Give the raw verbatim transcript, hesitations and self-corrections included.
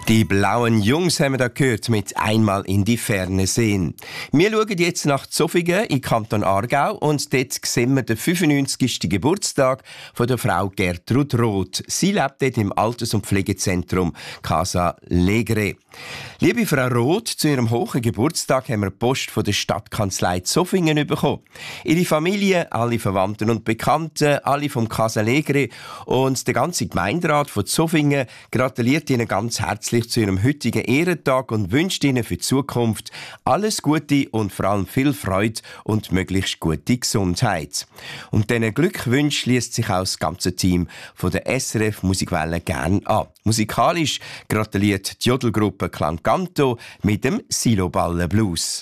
Die blauen Jungs haben wir da gehört mit «Einmal in die Ferne sehen». Wir schauen jetzt nach Zofingen in Kanton Aargau und dort sehen wir den fünfundneunzigsten Geburtstag von der Frau Gertrud Roth. Sie lebt dort im Alters- und Pflegezentrum Casa Legre. Liebe Frau Roth, zu ihrem hohen Geburtstag haben wir Post von der Stadtkanzlei Zofingen bekommen. Ihre Familie, alle Verwandten und Bekannten, alle vom Casa Legre und der ganze Gemeinderat von Zofingen gratuliert Ihnen ganz herzlich zu Ihrem heutigen Ehrentag und wünscht Ihnen für die Zukunft alles Gute und vor allem viel Freude und möglichst gute Gesundheit. Und diesen Glückwünschen schließt sich auch das ganze Team von der S R F Musikwelle gern an. Musikalisch gratuliert die Jodelgruppe Clan Canto mit dem Siloballen Blues.